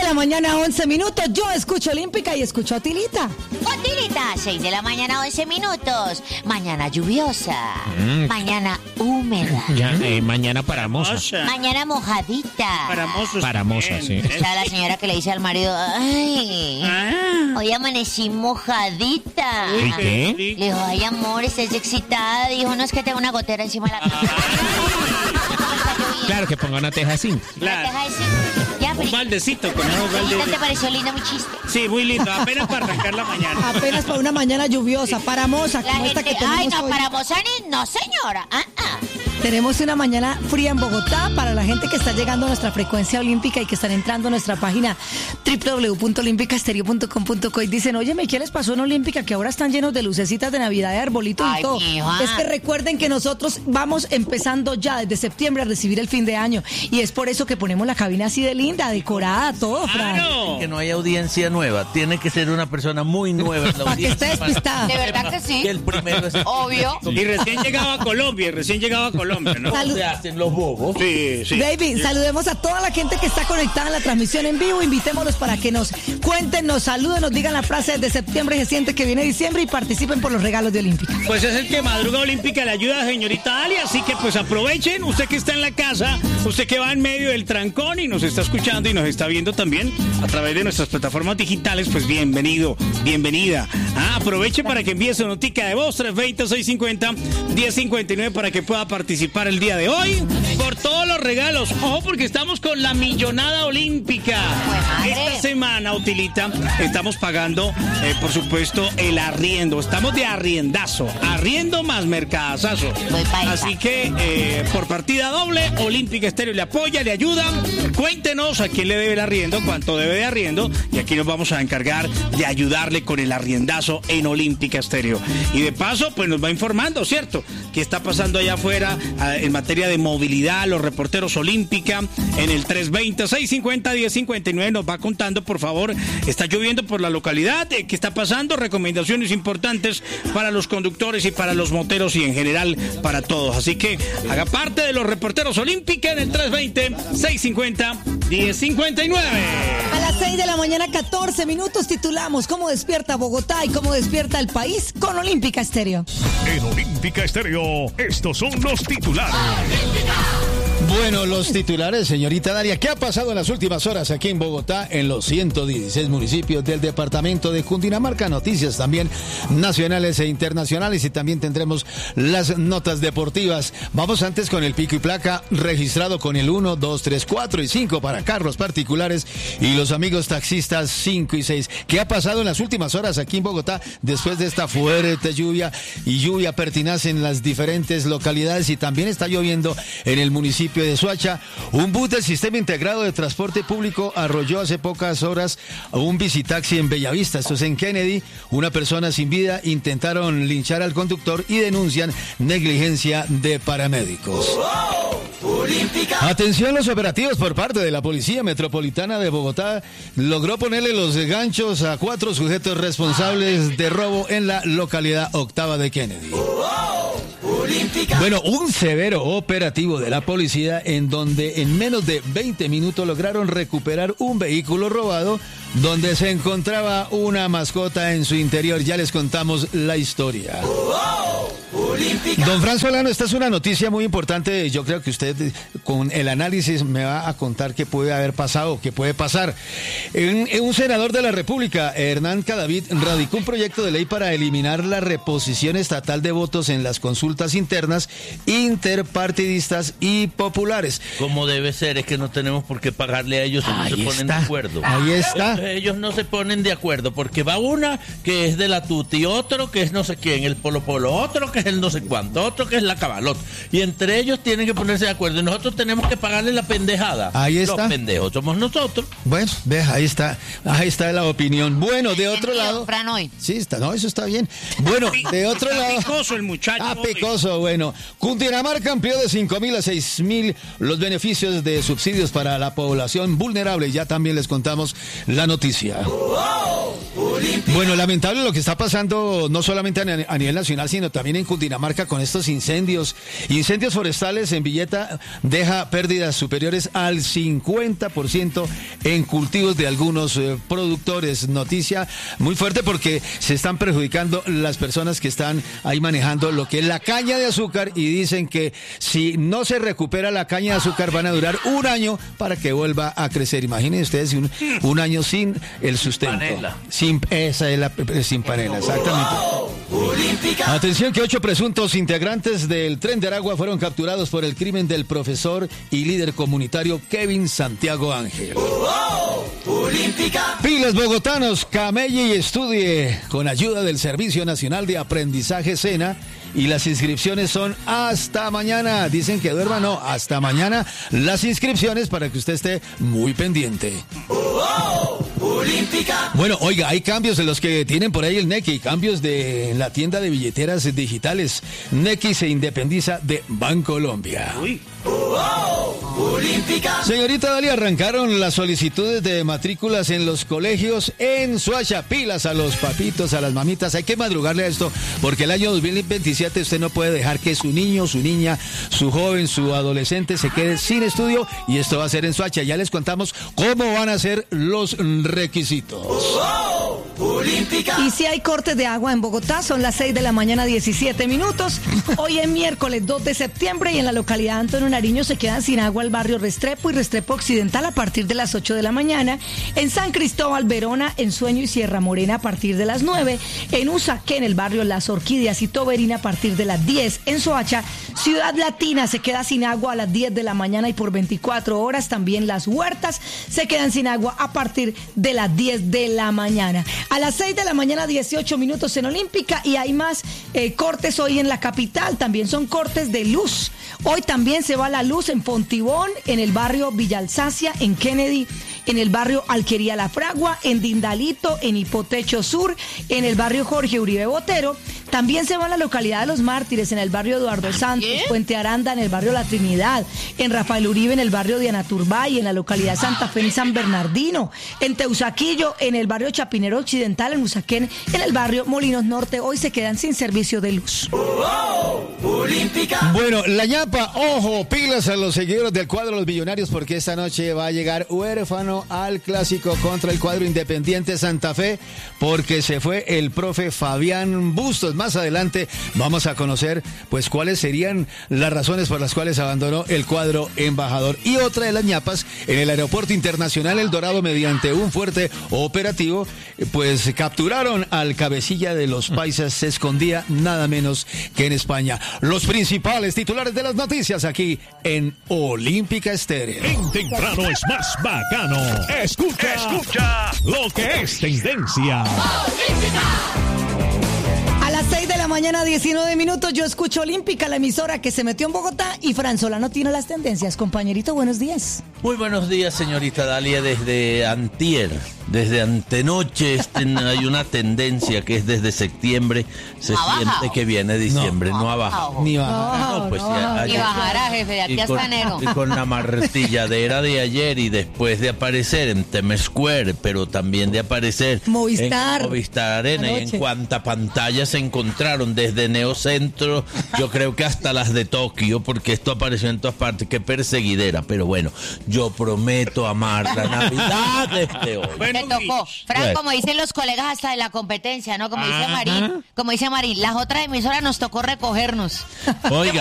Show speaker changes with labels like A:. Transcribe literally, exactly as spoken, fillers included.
A: de la mañana, once minutos. Yo escucho Olímpica y escucho a Tilita.
B: Otilita, seis de la mañana, once minutos. Mañana lluviosa. Mm. Mañana húmeda.
C: Ya, eh, mañana paramosa.
B: Mañana mojadita.
C: Paramosa. Paramosa, sí.
B: Está la señora que le dice al marido, ay, ah. hoy amanecí mojadita.
C: ¿Y qué?
B: Le dijo, ay, amor, estás excitada. Dijo, no, es que tengo una gotera encima de la cama.
C: Claro, que ponga una teja así.
B: Claro. Una teja así. Ya,
D: un baldecito con esos baldes.
B: ¿Te pareció lindo mi chiste?
D: Sí, muy lindo. Apenas para arrancar la mañana.
A: Apenas para una mañana lluviosa, paramosa,
B: la
A: como
B: gente,
A: esta que tenemos
B: ay, no,
A: hoy.
B: paramosa ni, no, señora. Ah, ah.
A: Tenemos una mañana fría en Bogotá para la gente que está llegando a nuestra frecuencia olímpica y que están entrando a nuestra página doble u doble u doble u punto olímpica estéreo punto com punto co y dicen, óyeme, ¿qué les pasó en Olímpica? Que ahora están llenos de lucecitas de Navidad, de arbolitos y todo. Es que recuerden que nosotros vamos empezando ya desde septiembre a recibir el fin de año y es por eso que ponemos la cabina así de linda, decorada, todo, Fran.
D: Claro.
E: Que no hay audiencia nueva, tiene que ser una persona muy nueva en la
A: Para que esté
E: audiencia.
A: despistada.
B: De verdad que sí.
E: Que el primero es
B: Obvio.
D: Y recién llegado a Colombia, recién llegado a Colombia, ¿no?
A: Salud.
E: se hacen los bobos.
D: Sí, sí.
A: Baby, saludemos a toda la gente que está conectada en la transmisión en vivo. Invitémoslos para que nos cuenten, nos saluden, nos digan la frase de septiembre, se siente que viene diciembre y participen por los regalos de Olímpica.
D: Pues es el que Madruga Olímpica le ayuda a señorita Dalia, así que pues aprovechen, usted que está en la casa, usted que va en medio del trancón y nos está escuchando y nos está viendo también a través de nuestras plataformas digitales, pues bienvenido, bienvenida. Ah, aproveche para que envíe su notica de voz, tres dos cero, seis cinco cero, diez cincuenta y nueve para que pueda participar el día de hoy por todos los regalos. Ojo, porque estamos con la millonada olímpica. Esta semana, Utilita, estamos pagando, eh, por supuesto, el arriendo. Estamos de arriendazo, arriendo más mercadazazo. Así que, eh, por partida doble, Olímpica Estéreo le apoya, le ayuda. Cuéntenos a quién le debe el arriendo, cuánto debe de arriendo, y aquí nos vamos a encargar de ayudarle con el arriendazo en Olímpica Estéreo. Y de paso, pues nos va informando, ¿cierto? ¿Qué está pasando allá afuera en materia de movilidad? Los reporteros Olímpica en el tres dos cero, seis cinco cero, diez cincuenta y nueve nos va contando, por favor. Está lloviendo por la localidad, ¿qué está pasando? Recomendaciones importantes para los conductores y para los moteros y en general para todos. Así que haga parte de los reporteros Olímpica en el tres dos cero, seis cinco cero, diez cincuenta y nueve.
A: A las seis de la mañana, catorce minutos, titulamos ¿Cómo despierta Bogotá y cómo despierta el país? Con Olímpica Estéreo.
F: En Olímpica Estéreo, estos son los titulares.
G: Bueno, los titulares, señorita Dalia, ¿qué ha pasado en las últimas horas aquí en Bogotá, en los ciento dieciséis municipios del departamento de Cundinamarca? Noticias también nacionales e internacionales y también tendremos las notas deportivas. Vamos antes con el pico y placa registrado con el uno, dos, tres, cuatro y cinco para carros particulares y los amigos taxistas cinco y seis. ¿Qué ha pasado en las últimas horas aquí en Bogotá después de esta fuerte lluvia y lluvia pertinaz en las diferentes localidades? Y también está lloviendo en el municipio de Soacha. Un bus del Sistema Integrado de Transporte Público arrolló hace pocas horas a un visitaxi en Bellavista, esto es en Kennedy. Una persona sin vida, intentaron linchar al conductor y denuncian negligencia de paramédicos. Atención, los operativos por parte de la Policía Metropolitana de Bogotá logró ponerle los ganchos a cuatro sujetos responsables de robo en la localidad octava de Kennedy. Bueno, un severo operativo de la policía en donde en menos de veinte minutos lograron recuperar un vehículo robado donde se encontraba una mascota en su interior. Ya les contamos la historia. Don Fran Solano, esta es una noticia muy importante. Yo creo que usted con el análisis me va a contar qué puede haber pasado, qué puede pasar. Un, un senador de la República, Hernán Cadavid, radicó un proyecto de ley para eliminar la reposición estatal de votos en las consultas internas, interpartidistas y populares.
E: Como debe ser, es que no tenemos por qué pagarle a ellos si no se ponen
G: está.
E: de acuerdo.
G: Ahí está.
E: Ellos no se ponen de acuerdo porque va una que es de la tuti, otro que es no sé quién, el polo polo, otro que es el no sé cuánto, otro que es la cabalot. Y entre ellos tienen que ponerse de acuerdo y nosotros tenemos que pagarle la pendejada.
G: Ahí está.
E: Los pendejos somos nosotros.
G: Bueno, ve, ahí está, ahí está la opinión. Bueno, de otro
B: Bienvenido,
G: lado.
B: Fran, hoy.
G: Sí, está, no, eso está bien. Bueno, de otro
D: Está
G: lado.
D: picoso el muchacho.
G: Ah, picoso, bueno. Cundinamarca amplió de cinco mil a seis mil los beneficios de subsidios para la población vulnerable. Ya también les contamos la noticia. Bueno, lamentable lo que está pasando no solamente a nivel nacional, sino también en Cundinamarca con estos incendios. Incendios forestales en Villeta deja pérdidas superiores al cincuenta por ciento en cultivos de algunos eh, productores. Noticia muy fuerte porque se están perjudicando las personas que están ahí manejando lo que es la caña de azúcar y dicen que si no se recupera la caña de azúcar van a durar un año para que vuelva a crecer. Imagínense ustedes un, un año sin el sustento.
E: Panela.
G: Sin, esa es la sin panela, exactamente. Atención que ocho presuntos integrantes del Tren de Aragua fueron capturados por el crimen del profesor y líder comunitario Kevin Santiago Ángel. Pilas bogotanos, camelle y estudie con ayuda del Servicio Nacional de Aprendizaje SENA y las inscripciones son hasta mañana. Dicen que duerma, no, hasta mañana las inscripciones para que usted esté muy pendiente. Bueno, oiga, hay cambios de los que tienen por ahí el Nequi, cambios de la tienda de billeteras digitales. Nequi se independiza de Bancolombia.
D: Uy.
G: Señorita Dalia, arrancaron las solicitudes de matrículas en los colegios en Soacha. Pilas a los papitos, a las mamitas. Hay que madrugarle a esto porque el año dos mil veintisiete usted no puede dejar que su niño, su niña, su joven, su adolescente se quede sin estudio y esto va a ser en Soacha. Ya les contamos cómo van a ser los requisitos.
A: Y si hay cortes de agua en Bogotá, son las seis de la mañana, diecisiete minutos. Hoy es miércoles dos de septiembre y en la localidad de Antonio Nariño se quedan sin agua el barrio Restrepo y Restrepo Occidental a partir de las ocho de la mañana. En San Cristóbal, Verona, en Sueño y Sierra Morena a partir de las nueve. En Usaquén, en el barrio Las Orquídeas y Toberina a partir de las diez. En Soacha, Ciudad Latina se queda sin agua a las diez de la mañana y por veinticuatro horas. También Las Huertas se quedan sin agua a partir de las diez de la mañana. A las seis de la mañana, dieciocho minutos en Olímpica y hay más eh, cortes hoy en la capital. También son cortes de luz. Hoy también se va la luz en Fontibón, en el barrio Villa Alsacia, en Kennedy, en el barrio Alquería La Fragua, en Dindalito, en Hipotecho Sur, en el barrio Jorge Uribe Botero. También se va a la localidad de Los Mártires, en el barrio Eduardo Santos, Puente Aranda, en el barrio La Trinidad, en Rafael Uribe, en el barrio Diana Turbay, en la localidad Santa Fe y San Bernardino, en Teusaquillo, en el barrio Chapinero Occidental, en Usaquén, en el barrio Molinos Norte. Hoy se quedan sin servicio de luz.
G: Bueno, la ñapa, ojo, pilas a los seguidores del cuadro Los Millonarios porque esta noche va a llegar huérfano al clásico contra el cuadro Independiente Santa Fe porque se fue el profe Fabián Bustos. Más adelante vamos a conocer pues cuáles serían las razones por las cuales abandonó el cuadro embajador. Y otra de las ñapas, en el Aeropuerto Internacional El Dorado, mediante un fuerte operativo, pues capturaron al cabecilla de los paisas, se escondía nada menos que en España. Los principales titulares de las noticias aquí en Olímpica Estéreo.
F: En temprano es más bacano. Escucha, escucha lo que es tendencia.
A: A las seis de la mañana, diecinueve minutos, yo escucho Olímpica, la emisora que se metió en Bogotá y Fran Solano tiene las tendencias. Compañerito, buenos días.
E: Muy buenos días, señorita Dalia, desde antier, desde antenoche este, hay una tendencia que es desde septiembre, se
B: ¿Ha
E: siente
B: bajado?
E: que viene diciembre, no, no ha bajado.
G: Ni va.
A: No,
E: pues
A: no,
E: ya,
A: no.
E: ayer-
B: Y bajará, jefe, de aquí
E: y
B: hasta
E: con,
B: enero.
E: y con la martilladera de ayer y después de aparecer en Times Square, pero también de aparecer
A: Movistar.
E: en Movistar Arena y
A: Anoche.
E: en cuanta pantalla se encontraron desde Neocentro, yo creo que hasta las de Tokio, porque esto apareció en todas partes, qué perseguidera, pero bueno, yo prometo amar la Navidad desde hoy.
D: Bueno,
B: Te tocó.
D: Luis.
B: Fran,
E: Bueno.
B: como dicen los colegas hasta de la competencia, ¿no? Como dice Marín, como dice Marín, las otras emisoras nos tocó recogernos.
E: Oiga,